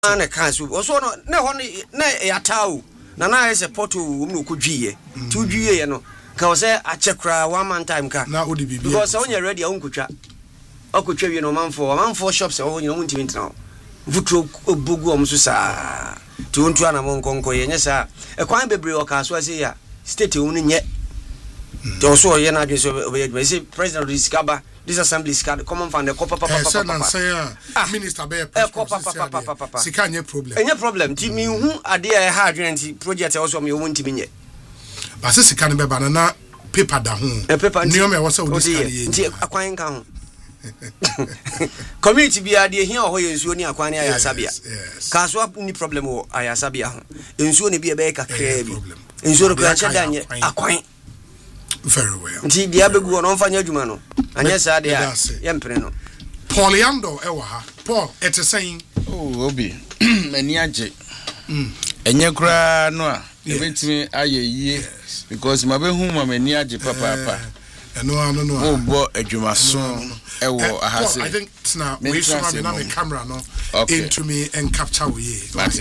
na kan so so no na ho na yatawo na ese porto no kudwie ti udwie ye no ka o say achekra one man time ka na odi bibia because when you ready onkotwa okotwa wie no manfo shops e ho nyina wontimi ntina vutro obugu omso sa ti wontu ana monkonko ye nyesa e kwan bebre o ka so ase ya state won nye to so ye na adwe so be say president Riskaba this assembly card common fund the papa minister be papa sika nye problem enye problem ti mi hu ade e ha adwen ti project e so me won ti mi nye ba se sika ne be ba na paper da ho ni o me wo se o discard ye ti akwan kan ho community bi ade hia ho ye nsuo ni akwan ni ayasabia ka so ni problem wo ayasabia ho nsuo ni bi e be kakra bi nsuo ro ka che danye akwan very well nti dia begu no mfanya adwuma no anya sa de a yempre no Paul Yando ewa ha Paul etesen obi mani age enye kura no a ebetimi ayeyie because mabehu mani age papa no bo adwumaso ewo ahase I think it's now we show me na me camera no into me and capture we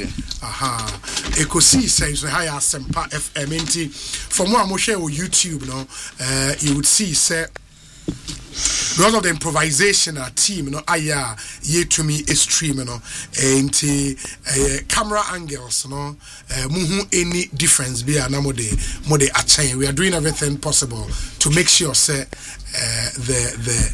ekosi says high Asempa FM enti from what I'm share on YouTube no you would see say because of the improvisation team no aya ye to me is stream no enti camera angles no muhu any difference be na mode a chain we are doing everything possible to make sure say the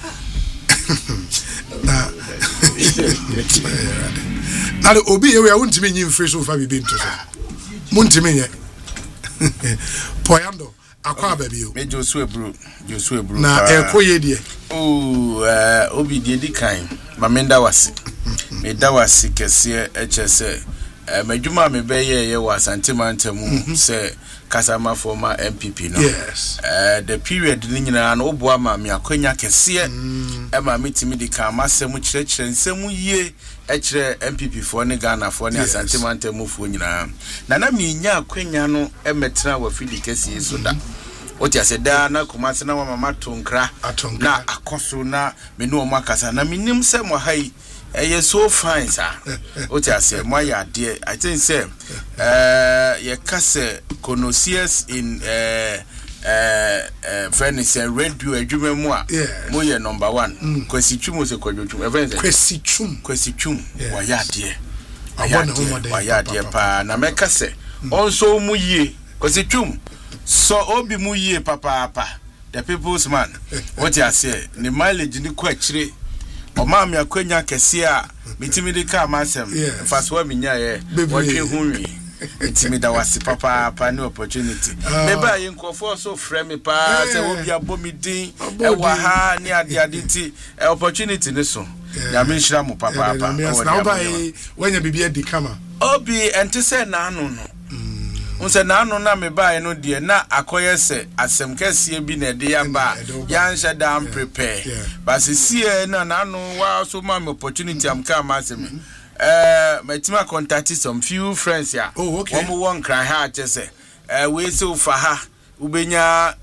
now the obi we won't be in free so far be to so muntimi nye poyando akwa baby o me Joshua bro na ekoye die obi die di kan ma menda wase me da wase kese hse madwuma me be ye wasante mantamu se kasama former MPP no yes the period ni nyina no oboa ma me akwanya kese e ma metimi di kan masemu kirekire nsemu yie ekire MPP for ne Ghana for ne asante mantamu fo nyina na me nya akwanya no emetra wa fidi kese so da oti aseda na komase na mama tonkra na akoso na me no makasa na minim se mo hai eye so fine sir oti ase mo ya de I think say ye kase connoisseurs in furniture radio adwuma mu a mo ye number 1 kwesi twum se kwadwotwum event kwesi twum wa ya de wa ya de pa na me kase onso mu yie kwesi twum so obi mu yie papa the people's man what you say ni mileage ni kwa chire o ma me akwanya kese a mitimi de ka masem faso mi nya ye wotwe hunwi mitimi da wase papa ni opportunity me ba ye nkofo so frame pa se obi abomi din e wa ha ni ade ti opportunity ni so ya me nhira mu papa na ba wanya bibia di kama obi ente se na anu no unse na anu na me bae no de na akoye se asem kese bi na de yamba ya nhye da am prepare but see na anu wa so ma me opportunity am ka ma asem metima contact some few friends ya one won cry ha chese we se ufa ha ubenya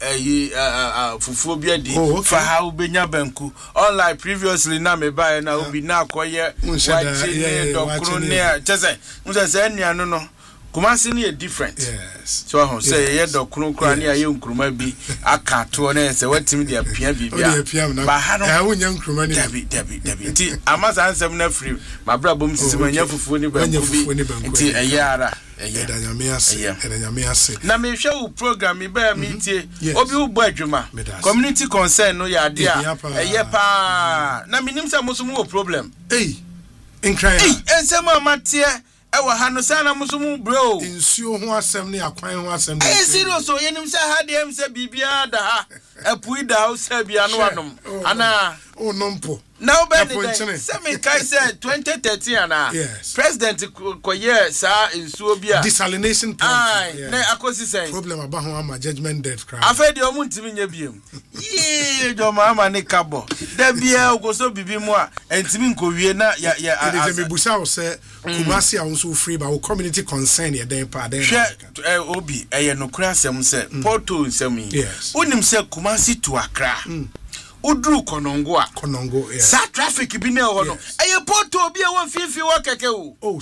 fufuo bi adi fa ha ubenya banku unlike previously na me bae na obi na akoye wa chi dokro ne chese unse se nia no Kumasi ni different. Yes. So I say ye do kunu ni aye nkruma bi aka to na say watimi de apia bibia. Ba ha no. Wonya nkruma ni. Dabi. Ti amasa ansem na free. Ma bra bom sisi manya fufuo ni ba bi. Ti eye ara. Eye Edanyame ase. Na me hwe wo program me ba mi tie. Obi wo bo adwuma. Community concern no ya de a. Eye pa. Na minim say mo so mo problem. Nkran. Ensem amatie ewa hanu sana musumu bro insuo ho asem ne akwan ho asem ne serious so yenim se ha de em se bibia da ha apui da ho se bia no anom ana nompo na obedi se me kai se 2013 ana president koye sa insuo bia desalination plant na akosi sen problem aba ho ama judgment death crime afedi o mu ntimi nya biem ye do mama ne kabo da bia ogoso bibi mu a entimi nkowie na ya me busa o se Kumasi a unso free ba community concern ye den pa den obi eye no kura asem se porto nsem yi unim se Kumasi to Accra udru konongo yeah. sa traffic bi na ho no eye poto bi e won fifi wo keke o